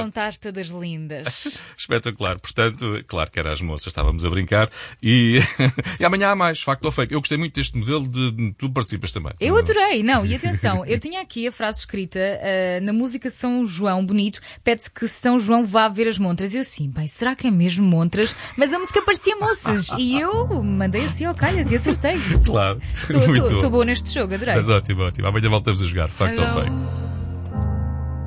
estar todas lindas. Espetacular. Portanto, claro que era as moças, estávamos a brincar. E amanhã há mais, facto ou fake. Eu gostei muito deste modelo tu participas também. Eu adorei, não, e atenção, eu tinha aqui a frase escrita na música São João Bonito, pede-se que São João vá ver as montras. E eu assim, bem, será que é mesmo montras? Mas a música parecia moças. E eu mandei assim ao calhas e acertei. Claro. Estou boa neste jogo, adorei. Mas ótimo, ótimo. Amanhã voltamos a jogar, facto ou fake.